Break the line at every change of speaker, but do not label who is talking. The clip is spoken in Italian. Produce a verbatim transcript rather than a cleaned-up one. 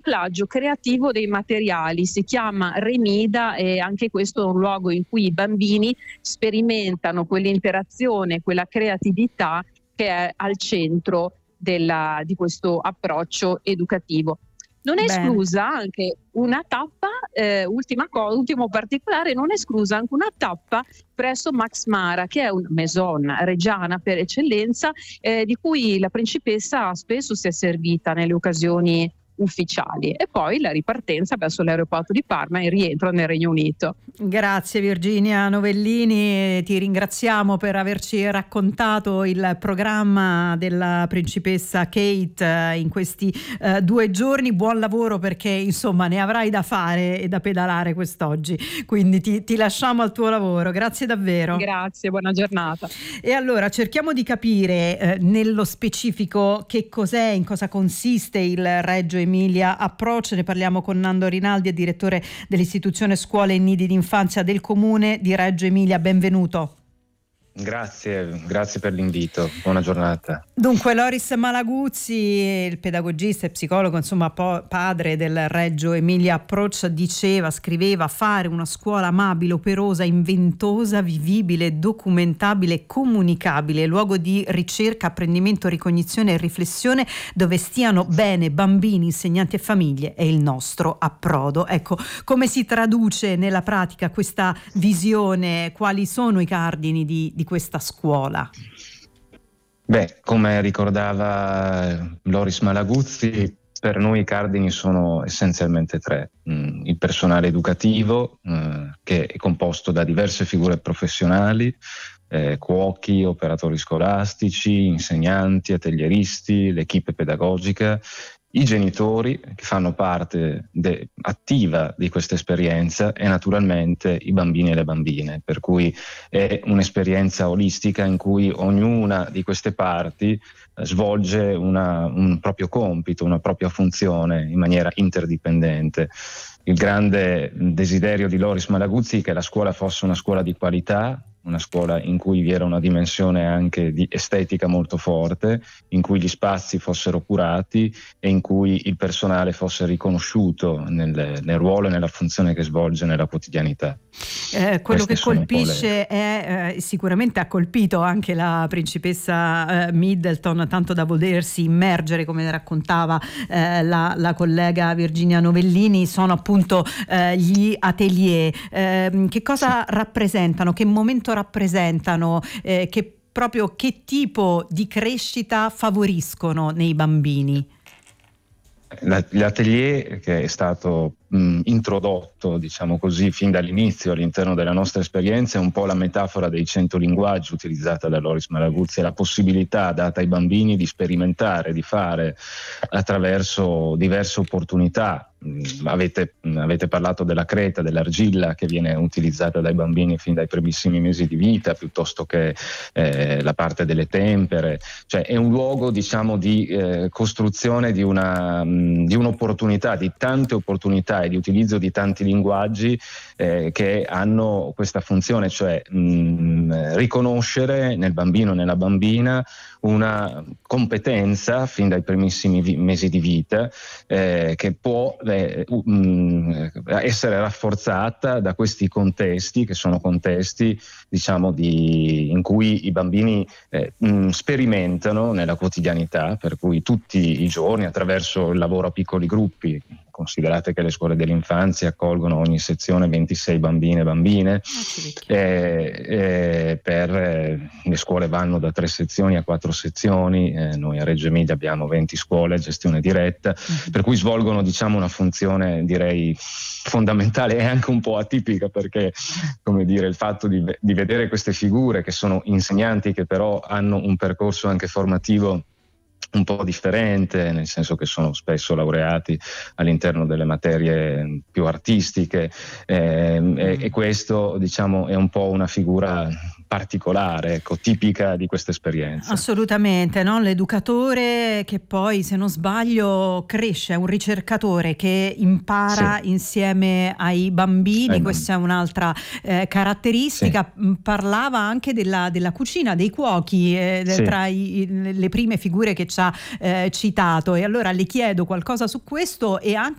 riciclaggio creativo dei materiali, si chiama Remida e anche questo è un luogo in cui i bambini sperimentano quell'interazione, quella creatività che è al centro della, di questo approccio educativo. Non è
Bene.
esclusa anche una tappa, eh, ultima cosa, ultimo particolare, non è esclusa anche una tappa presso Max Mara, che è una maison reggiana per eccellenza, eh, di cui la principessa spesso si è servita nelle occasioni ufficiali, e poi la ripartenza verso l'aeroporto di Parma e il rientro nel Regno Unito.
Grazie Virginia Novellini, ti ringraziamo per averci raccontato il programma della principessa Kate in questi uh, due giorni. Buon lavoro, perché insomma ne avrai da fare e da pedalare quest'oggi, quindi ti, ti lasciamo al tuo lavoro. Grazie davvero.
Grazie, buona giornata.
E allora cerchiamo di capire eh, nello specifico che cos'è, in cosa consiste il Reggio Emilia Approach. Ne parliamo con Nando Rinaldi, direttore dell'istituzione Scuole e Nidi d'Infanzia del Comune di Reggio Emilia. Benvenuto.
Grazie, grazie per l'invito, buona giornata.
Dunque, Loris Malaguzzi, il pedagogista e psicologo, insomma po- padre del Reggio Emilia Approach, diceva, scriveva: fare una scuola amabile, operosa, inventosa, vivibile, documentabile, comunicabile, luogo di ricerca, apprendimento, ricognizione e riflessione, dove stiano bene bambini, insegnanti e famiglie, è il nostro approdo. Ecco, come si traduce nella pratica questa visione? Quali sono i cardini di di questa scuola?
Beh, come ricordava Loris Malaguzzi, per noi i cardini sono essenzialmente tre. Mm, il personale educativo, eh, che è composto da diverse figure professionali, eh, cuochi, operatori scolastici, insegnanti, atelieristi, l'equipe pedagogica, i genitori che fanno parte de- attiva di questa esperienza e naturalmente i bambini e le bambine, per cui è un'esperienza olistica in cui ognuna di queste parti eh, svolge una, un proprio compito, una propria funzione in maniera interdipendente. Il grande desiderio di Loris Malaguzzi è che la scuola fosse una scuola di qualità, una scuola in cui vi era una dimensione anche di estetica molto forte, in cui gli spazi fossero curati e in cui il personale fosse riconosciuto nel, nel ruolo e nella funzione che svolge nella quotidianità.
Eh, quello
Queste
che
sono
colpisce
le...
è eh, sicuramente ha colpito anche la principessa eh, Middleton, tanto da volersi immergere, come raccontava eh, la, la collega Virginia Novellini, sono appunto eh, gli atelier. Eh, che cosa sì. rappresentano? Che momento rappresentano, eh, che proprio che tipo di crescita favoriscono nei bambini?
L'atelier, che è stato mh, introdotto, diciamo così, fin dall'inizio all'interno della nostra esperienza, è un po' la metafora dei cento linguaggi utilizzata da Loris Malaguzzi, è la possibilità data ai bambini di sperimentare, di fare attraverso diverse opportunità. Avete, avete parlato della creta, dell'argilla che viene utilizzata dai bambini fin dai primissimi mesi di vita, piuttosto che eh, la parte delle tempere, cioè è un luogo, diciamo, di eh, costruzione di, una, mh, di un'opportunità, di tante opportunità e di utilizzo di tanti linguaggi eh, che hanno questa funzione, cioè mh, riconoscere nel bambino e nella bambina una competenza fin dai primissimi vi- mesi di vita eh, che può eh, um, essere rafforzata da questi contesti, che sono contesti, diciamo, di, in cui i bambini eh, mh, sperimentano nella quotidianità, per cui tutti i giorni attraverso il lavoro a piccoli gruppi. Considerate che le scuole dell'infanzia accolgono ogni sezione ventisei bambine e bambine, eh, eh, per, eh, le scuole vanno da tre sezioni a quattro sezioni, eh, noi a Reggio Emilia abbiamo venti scuole a gestione diretta, mm-hmm. per cui svolgono, diciamo, una funzione, direi, fondamentale e anche un po' atipica, perché, come dire, il fatto di, di vedere queste figure che sono insegnanti che però hanno un percorso anche formativo un po' differente, nel senso che sono spesso laureati all'interno delle materie più artistiche, eh, mm. e, e questo, diciamo, è un po' una figura particolare, ecco, tipica di questa esperienza.
Assolutamente, no? L'educatore che poi, se non sbaglio, cresce, è un ricercatore che impara sì. insieme ai bambini, eh, questa è un'altra eh, caratteristica. Sì. Parlava anche della, della cucina, dei cuochi, eh, sì. tra i, le prime figure che ci ha eh, citato, e allora le chiedo qualcosa su questo e anche